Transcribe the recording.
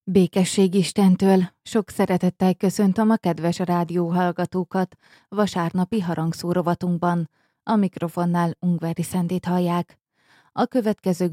Békesség Istentől! Sok szeretettel köszöntöm a kedves rádióhallgatókat vasárnapi harangszó rovatunkban. A mikrofonnál Ungvári Szendit hallják. A következő